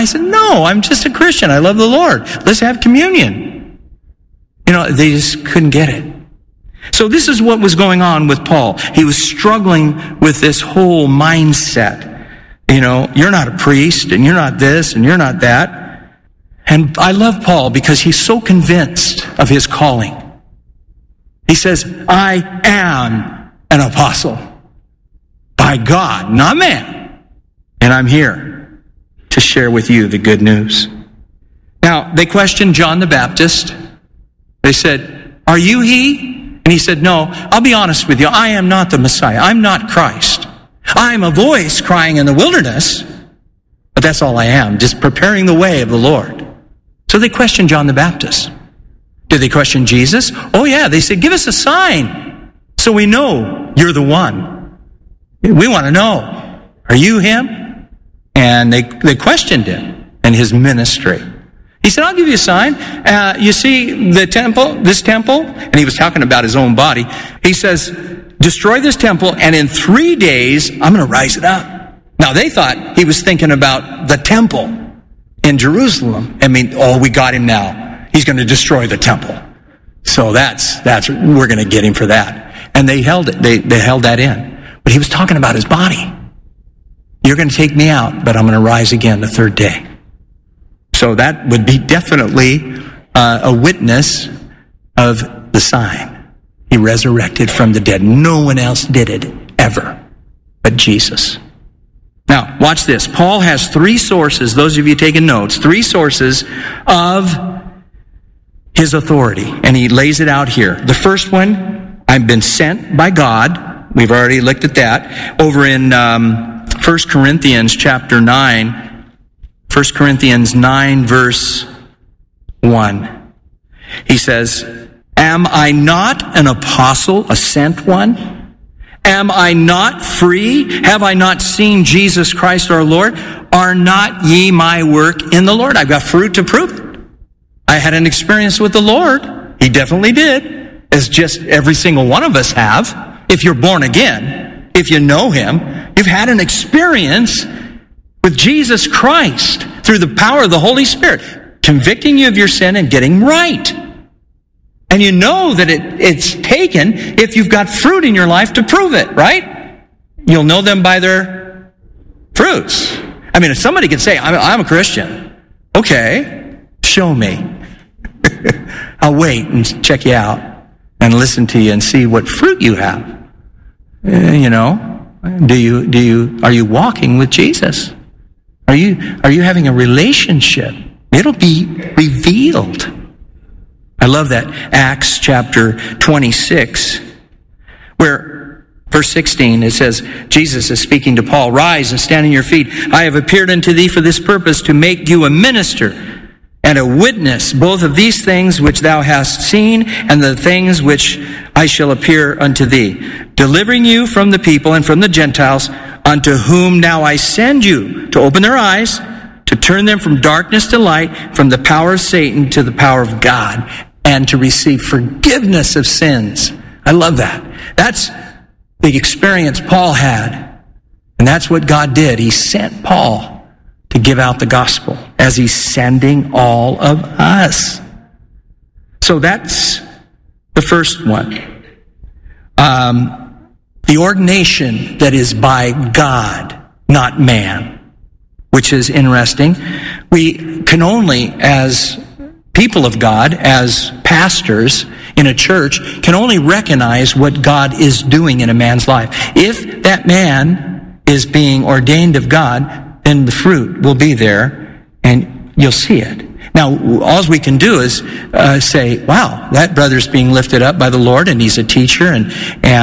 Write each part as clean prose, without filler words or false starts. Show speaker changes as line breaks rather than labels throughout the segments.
I said, no, I'm just a Christian. I love the Lord. Let's have communion. They just couldn't get it. So this is what was going on with Paul. He was struggling with this whole mindset. You're not a priest, and you're not this, and you're not that. And I love Paul because he's so convinced of his calling. He says, I am an apostle by God, not man. And I'm here to share with you the good news. Now, they questioned John the Baptist. They said, are you he? And he said, no, I'll be honest with you. I am not the Messiah. I'm not Christ. I'm a voice crying in the wilderness, but that's all I am, just preparing the way of the Lord. So they questioned John the Baptist. Did they question Jesus? Oh yeah, they said, give us a sign so we know you're the one. We want to know, are you him? And they questioned him and his ministry. He said, I'll give you a sign. You see this temple, and he was talking about his own body. He says, destroy this temple, and in 3 days, I'm going to rise it up. Now, they thought he was thinking about the temple in Jerusalem. We got him now. He's going to destroy the temple. So we're going to get him for that. And they held it. They held that in. But he was talking about his body. You're going to take me out, but I'm going to rise again the third day. So that would be definitely a witness of the sign. He resurrected from the dead. No one else did it ever but Jesus. Now, watch this. Paul has 3 sources, those of you taking notes, 3 sources of his authority. And he lays it out here. The first one, I've been sent by God. We've already looked at that. Over in 1 Corinthians chapter 9, 1 Corinthians 9, verse 1. He says, am I not an apostle, a sent one? Am I not free? Have I not seen Jesus Christ our Lord? Are not ye my work in the Lord? I've got fruit to prove it. I had an experience with the Lord. He definitely did, as just every single one of us have. If you're born again, if you know him, you've had an experience with Jesus Christ through the power of the Holy Spirit, convicting you of your sin and getting right. And you know that it's taken if you've got fruit in your life to prove it, right? You'll know them by their fruits. If somebody could say, I'm a Christian. Okay, show me. I'll wait and check you out and listen to you and see what fruit you have. Are you walking with Jesus? Are you having a relationship? It'll be revealed. I love that. Acts chapter 26, where verse 16, it says, Jesus is speaking to Paul, rise and stand on your feet. I have appeared unto thee for this purpose, to make you a minister and a witness, both of these things which thou hast seen and the things which I shall appear unto thee, delivering you from the people and from the Gentiles, unto whom now I send you, to open their eyes, to turn them from darkness to light, from the power of Satan to the power of God, and to receive forgiveness of sins. I love that. That's the experience Paul had. And that's what God did. He sent Paul to give out the gospel, as he's sending all of us. So that's the first one. The ordination that is by God, not man, which is interesting. We can only, as people of God, as pastors in a church, can only recognize what God is doing in a man's life. If that man is being ordained of God, then the fruit will be there and you'll see it. Now, all we can do is say, wow, that brother's being lifted up by the Lord, and he's a teacher, and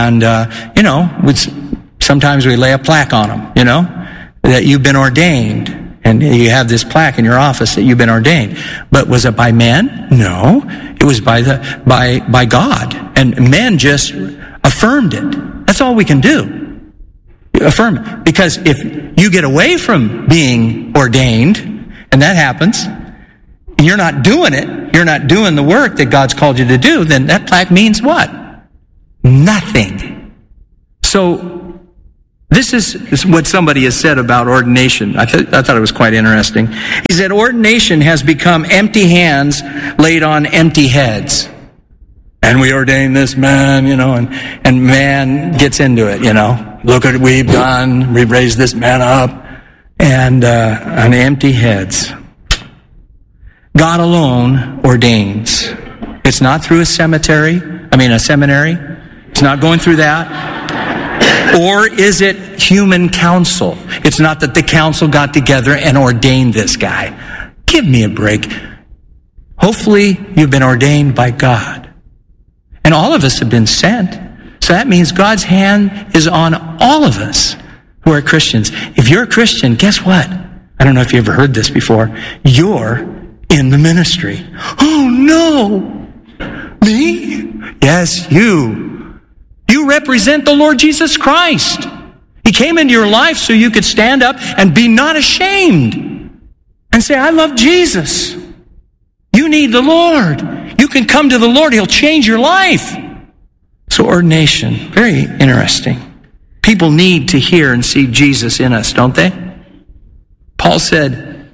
sometimes we lay a plaque on him, that you've been ordained, and you have this plaque in your office that you've been ordained. But was it by men? No, it was by God, and men just affirmed it. That's all we can do. Affirm it. Because if you get away from being ordained, and that happens, and you're not doing it, you're not doing the work that God's called you to do, then that plaque means what? Nothing. So, this This is what somebody has said about ordination. I thought it was quite interesting. He said, ordination has become empty hands laid on empty heads. And we ordain this man, and man gets into it, Look at what we've done. We've raised this man up. And on empty heads. God alone ordains. It's not through a seminary. It's not going through that. Or is it human counsel? It's not that the council got together and ordained this guy. Give me a break. Hopefully you've been ordained by God. And all of us have been sent. So that means God's hand is on all of us who are Christians. If you're a Christian, guess what? I don't know if you ever heard this before. You're in the ministry. Oh no! Me? Yes, you. You represent the Lord Jesus Christ. He came into your life so you could stand up and be not ashamed and say, I love Jesus. You need the Lord. You can come to the Lord. He'll change your life. So ordination, very interesting. People need to hear and see Jesus in us, don't they? Paul said,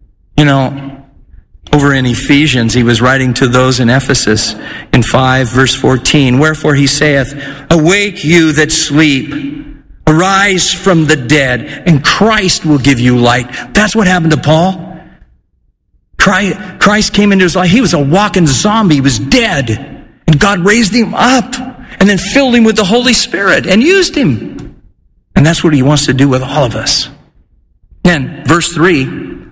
over in Ephesians, he was writing to those in Ephesus in 5 verse 14, wherefore he saith, awake you that sleep, arise from the dead, and Christ will give you light. That's what happened to Paul. Christ came into his life. He was a walking zombie. He was dead. And God raised him up and then filled him with the Holy Spirit and used him. And that's what he wants to do with all of us. Then, verse 3,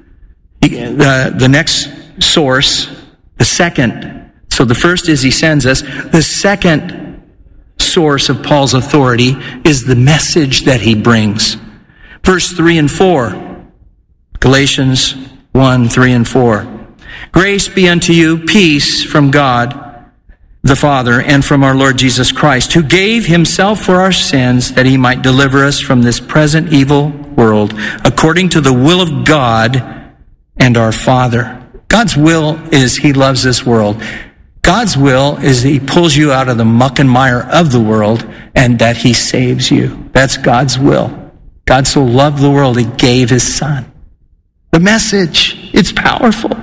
the next source, the second. So the first is he sends us. The second source of Paul's authority is the message that he brings. Verse 3 and 4. Galatians 1, 3 and 4. Grace be unto you, peace from God the Father and from our Lord Jesus Christ, who gave himself for our sins that he might deliver us from this present evil world, according to the will of God and our Father. God's will is he loves this world. God's will is he pulls you out of the muck and mire of the world and that he saves you. That's God's will. God so loved the world, he gave his son. The message, it's powerful.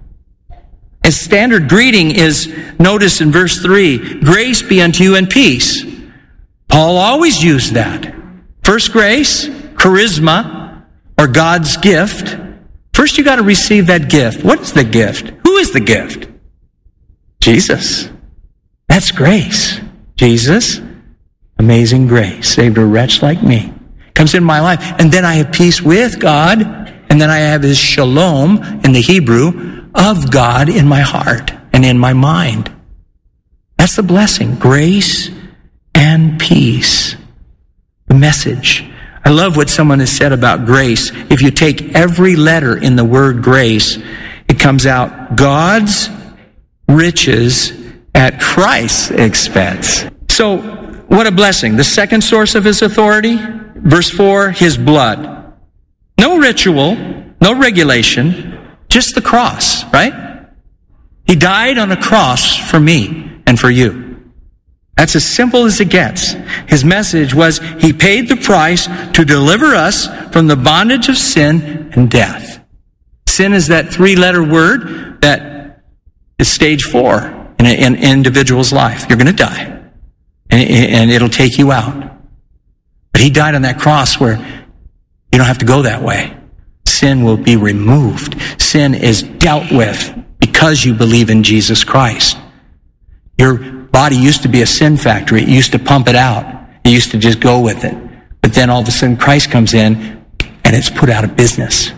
A standard greeting is, notice in verse 3, grace be unto you and peace. Paul always used that. First grace, charisma, or God's gift. First you got to receive that gift. What is the gift? Who is the gift? Jesus. That's grace. Jesus, amazing grace, saved a wretch like me. Comes in my life. And then I have peace with God. And then I have his shalom in the Hebrew of God in my heart and in my mind. That's the blessing. Grace and peace. The message. I love what someone has said about grace. If you take every letter in the word grace, it comes out God's riches at Christ's expense. So, what a blessing. The second source of his authority, verse 4, his blood. No ritual, no regulation, just the cross, right? He died on a cross for me and for you. That's as simple as it gets. His message was he paid the price to deliver us from the bondage of sin and death. Sin is that 3-letter word that is stage 4 in an individual's life. You're going to die, and it'll take you out. But he died on that cross where you don't have to go that way. Sin will be removed. Sin is dealt with because you believe in Jesus Christ. Your body used to be a sin factory. It used to pump it out. It used to just go with it. But then all of a sudden Christ comes in and it's put out of business.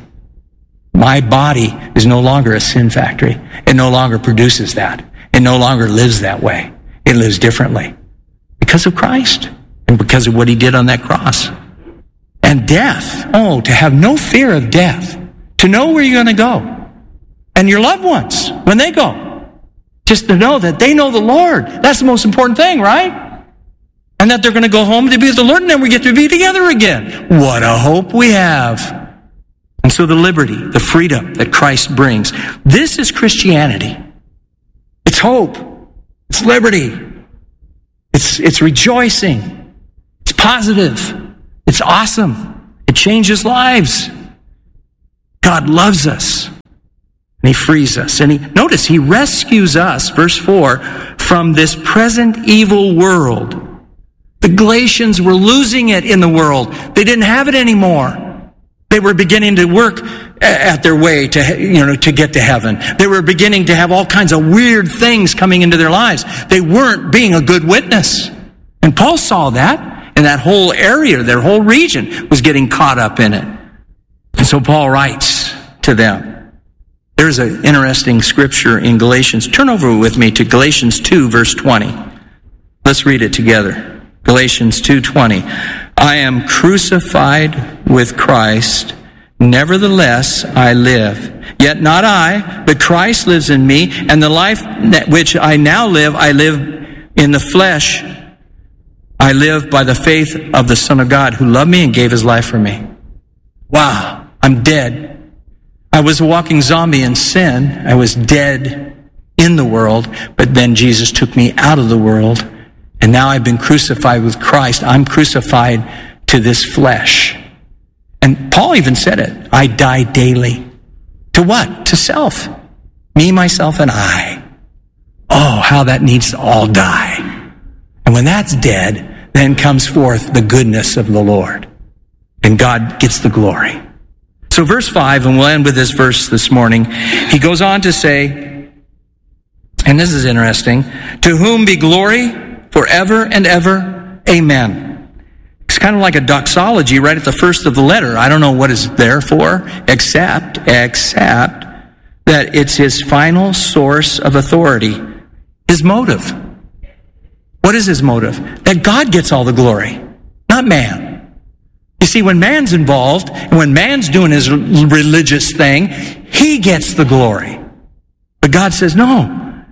My body is no longer a sin factory. It no longer produces that. It no longer lives that way. It lives differently because of Christ and because of what he did on that cross. And death, to have no fear of death, to know where you're going to go, and your loved ones, when they go, just to know that they know the Lord. That's the most important thing, right? And that they're going to go home to be with the Lord, and then we get to be together again. What a hope we have. And so the liberty, the freedom that Christ brings, this is Christianity. It's hope. It's liberty. It's rejoicing. It's positive. It's awesome. It changes lives. God loves us. And he frees us. And notice, he rescues us, verse 4, from this present evil world. The Galatians were losing it in the world. They didn't have it anymore. They were beginning to work at their way to get to heaven. They were beginning to have all kinds of weird things coming into their lives. They weren't being a good witness. And Paul saw that, and that whole area, their whole region was getting caught up in it. And so Paul writes to them. There's an interesting scripture in Galatians. Turn over with me to Galatians 2, verse 20. Let's read it together. Galatians 2:20. I am crucified with Christ. Nevertheless, I live. Yet not I, but Christ lives in me. And the life which I now live, I live in the flesh. I live by the faith of the Son of God who loved me and gave his life for me. Wow, I'm dead. I was a walking zombie in sin. I was dead in the world, but then Jesus took me out of the world. And now I've been crucified with Christ. I'm crucified to this flesh. And Paul even said it. I die daily. To what? To self. Me, myself, and I. Oh, how that needs to all die. And when that's dead, then comes forth the goodness of the Lord. And God gets the glory. So verse 5, and we'll end with this verse this morning. He goes on to say, and this is interesting, to whom be glory forever and ever. Amen. It's kind of like a doxology right at the first of the letter. I don't know what it's there for, except that it's his final source of authority. His motive. What is his motive? That God gets all the glory, not man. You see, when man's involved, and when man's doing his religious thing, he gets the glory. But God says, no,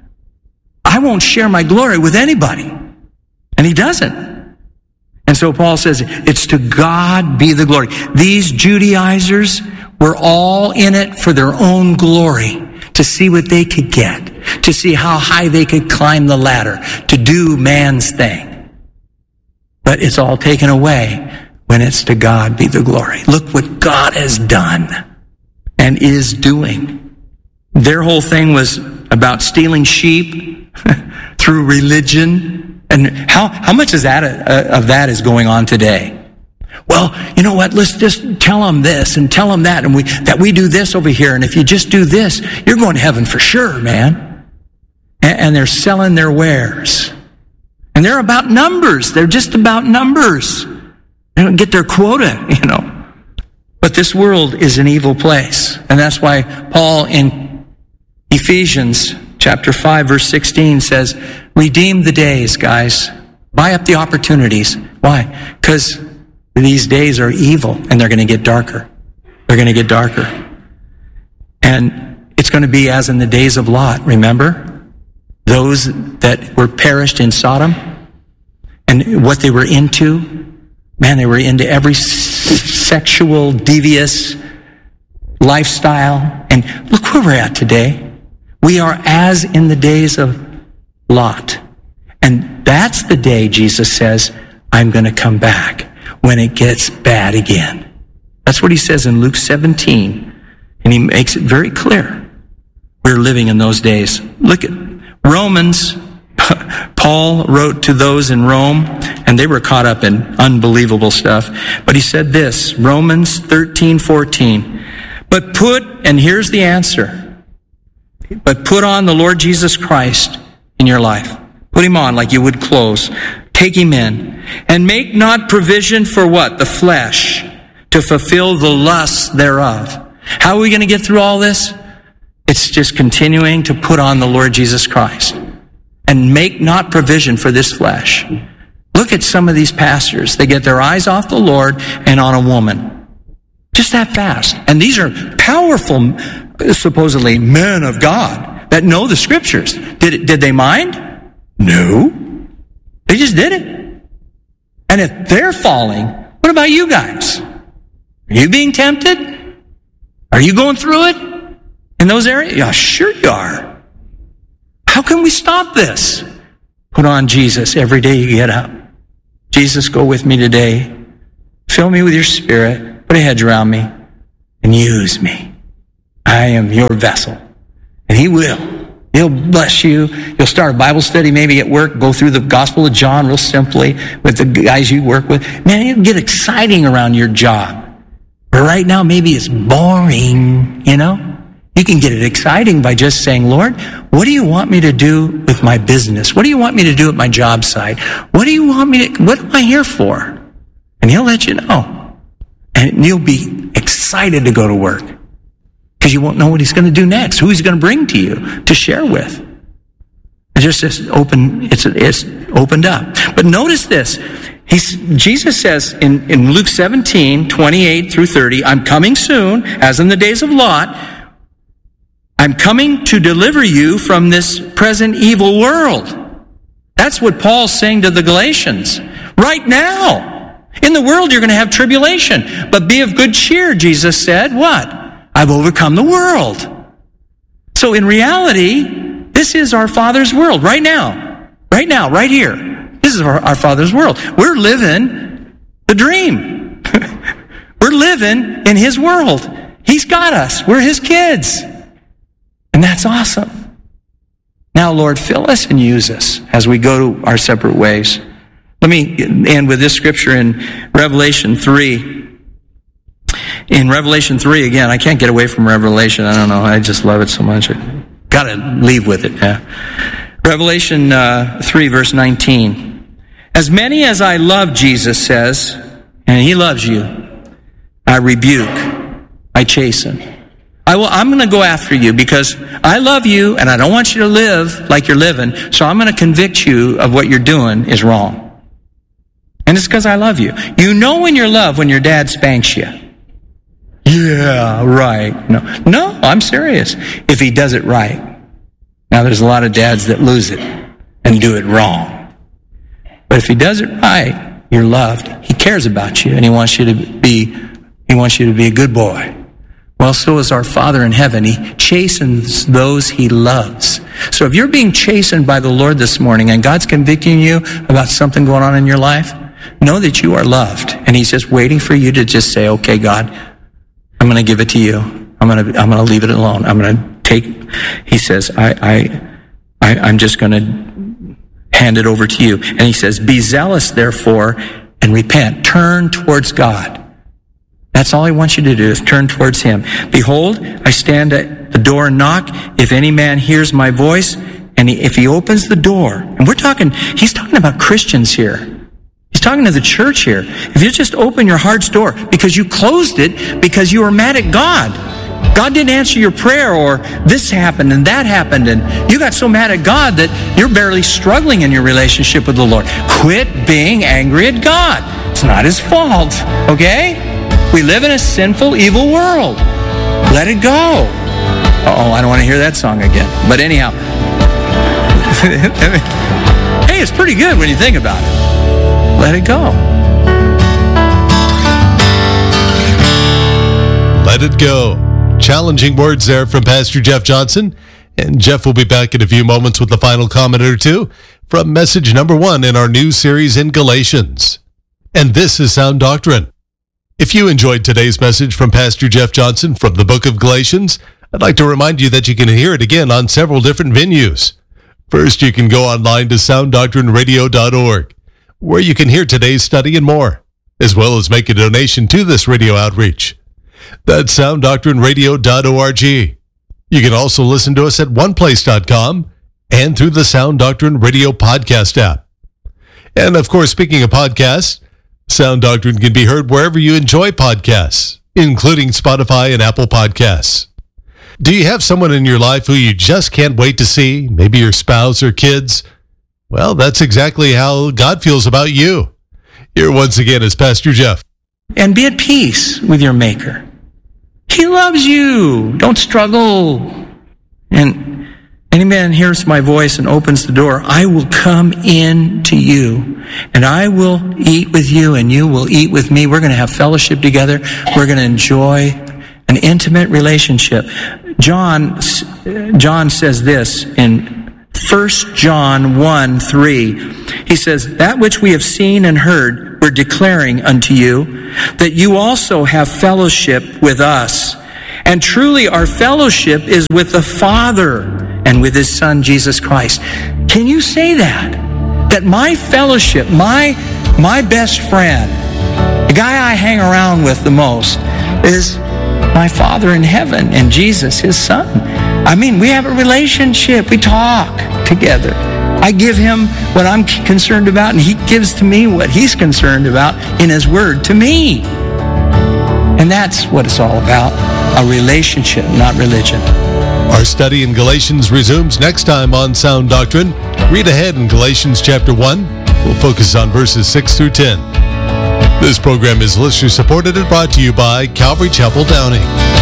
I won't share my glory with anybody. And he doesn't. And so Paul says, it's to God be the glory. These Judaizers were all in it for their own glory, to see what they could get, to see how high they could climb the ladder, to do man's thing. But it's all taken away when it's to God be the glory. Look what God has done and is doing. Their whole thing was about stealing sheep through religion. And how much is that of that is going on today? Well, you know what? Let's just tell them this and tell them that, and that we do this over here. And if you just do this, you're going to heaven for sure, man. And they're selling their wares. And they're about numbers. They're just about numbers. They don't get their quota, But this world is an evil place. And that's why Paul in Ephesians chapter 5, verse 16 says, redeem the days, guys. Buy up the opportunities. Why? Because these days are evil and they're going to get darker. They're going to get darker. And it's going to be as in the days of Lot, remember? Those that were perished in Sodom and what they were into. Man, they were into every sexual, devious lifestyle. And look where we're at today. We are as in the days of Lot. And that's the day Jesus says, I'm going to come back when it gets bad again. That's what he says in Luke 17. And he makes it very clear. We're living in those days. Look at Romans. Paul wrote to those in Rome, and they were caught up in unbelievable stuff. But he said this, Romans 13:14. But and here's the answer. But put on the Lord Jesus Christ in your life. Put him on like you would clothes. Take him in. And make not provision for what? The flesh. To fulfill the lusts thereof. How are we going to get through all this? It's just continuing to put on the Lord Jesus Christ. And make not provision for this flesh. Look at some of these pastors. They get their eyes off the Lord and on a woman. Just that fast. And these are powerful, supposedly, men of God that know the scriptures. Did they mind? No. They just did it. And if they're falling, what about you guys? Are you being tempted? Are you going through it in those areas? Yeah, sure you are. How can we stop this? Put on Jesus every day you get up. Jesus, go with me today. Fill me with your Spirit. Put a hedge around me and use me. I am your vessel. And he will. He'll bless you. You'll start a Bible study maybe at work. Go through the Gospel of John real simply with the guys you work with. Man, it'll get exciting around your job. But right now, maybe it's boring, you know? You can get it exciting by just saying, Lord, what do you want me to do with my business? What do you want me to do at my job site? What am I here for? And he'll let you know. And you'll be excited to go to work because you won't know what he's going to do next, who he's going to bring to you to share with. It's opened up. But notice this. Jesus says in Luke 17:28-30, I'm coming soon, as in the days of Lot. I'm coming to deliver you from this present evil world. That's what Paul's saying to the Galatians. Right now. In the world you're going to have tribulation. But be of good cheer, Jesus said. What? I've overcome the world. So in reality, this is our Father's world right now. Right now, right here. This is our Father's world. We're living the dream. We're living in his world. He's got us. We're his kids. And that's awesome. Now, Lord, fill us and use us as we go to our separate ways. Let me end with this scripture in Revelation 3. In Revelation 3, again, I can't get away from Revelation. I don't know. I just love it so much. I got to leave with it. Yeah. Revelation 3, verse 19. As many as I love, Jesus says, and he loves you, I rebuke, I chasten. I'm going to go after you because I love you and I don't want you to live like you're living, so I'm going to convict you of what you're doing is wrong. And it's because I love you. You know when you're loved when your dad spanks you. Yeah, right. No, I'm serious. If he does it right. Now there's a lot of dads that lose it and do it wrong. But if he does it right, you're loved. He cares about you and he wants you to be a good boy. Well, so is our Father in heaven. He chastens those he loves. So if you're being chastened by the Lord this morning and God's convicting you about something going on in your life, know that you are loved. And he's just waiting for you to just say, okay, God, I'm going to give it to you. I'm going to leave it alone. I'm going to take, he says, I'm just going to hand it over to you. And he says, be zealous, therefore, and repent. Turn towards God. That's all he wants you to do is turn towards him. Behold, I stand at the door and knock. If any man hears my voice, and if he opens the door, and he's talking about Christians here. He's talking to the church here. If you just open your heart's door because you closed it because you were mad at God. God didn't answer your prayer, or this happened and that happened, and you got so mad at God that you're barely struggling in your relationship with the Lord. Quit being angry at God. It's not his fault, okay? We live in a sinful, evil world. Let it go. I don't want to hear that song again. But anyhow. Hey, it's pretty good when you think about it. Let it go.
Let it go. Challenging words there from Pastor Jeff Johnson. And Jeff will be back in a few moments with the final comment or two from message number 1 in our new series in Galatians. And this is Sound Doctrine. If you enjoyed today's message from Pastor Jeff Johnson from the book of Galatians, I'd like to remind you that you can hear it again on several different venues. First, you can go online to sounddoctrineradio.org, where you can hear today's study and more, as well as make a donation to this radio outreach. That's sounddoctrineradio.org. You can also listen to us at oneplace.com and through the Sound Doctrine Radio podcast app. And of course, speaking of podcasts, Sound Doctrine can be heard wherever you enjoy podcasts, including Spotify and Apple Podcasts. Do you have someone in your life who you just can't wait to see? Maybe your spouse or kids? Well, that's exactly how God feels about you. Here once again is Pastor Jeff.
And be at peace with your Maker. He loves you. Don't struggle. And any man hears my voice and opens the door, I will come in to you, and I will eat with you, and you will eat with me. We're going to have fellowship together. We're going to enjoy an intimate relationship. John says this in 1 John 1:3. He says, that which we have seen and heard, we're declaring unto you, that you also have fellowship with us. And truly our fellowship is with the Father and with His Son, Jesus Christ. Can you say that? That my fellowship, my best friend, the guy I hang around with the most, is my Father in heaven and Jesus, His Son. I mean, we have a relationship. We talk together. I give Him what I'm concerned about, and He gives to me what He's concerned about in His Word to me. And that's what it's all about, a relationship, not religion.
Our study in Galatians resumes next time on Sound Doctrine. Read ahead in Galatians chapter 1. We'll focus on verses 6 through 10. This program is listener-supported and brought to you by Calvary Chapel Downing.